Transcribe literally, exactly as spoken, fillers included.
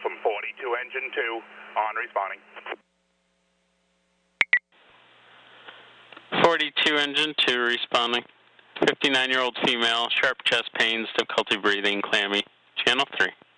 from forty-two engine two, on responding. forty-two engine two responding. fifty-nine-year-old female, sharp chest pains, difficulty breathing, clammy. Channel three.